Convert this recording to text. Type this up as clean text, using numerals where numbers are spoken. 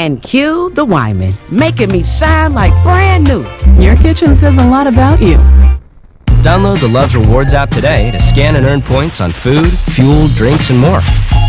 And cue the Wyman, making me shine like brand new. Your kitchen says a lot about you. Download the Love's Rewards app today to scan and earn points on food, fuel, drinks, and more.